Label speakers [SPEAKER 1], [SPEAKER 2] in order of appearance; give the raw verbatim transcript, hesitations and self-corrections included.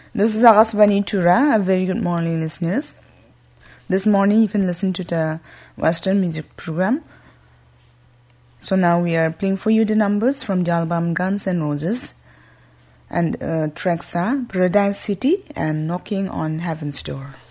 [SPEAKER 1] This is Akashvani Tura. A very good morning, listeners. This morning you can listen to the Western music program. So now we are playing for you the numbers from the album Guns N' Roses. And uh, tracks are Paradise City and Knocking on Heaven's Door.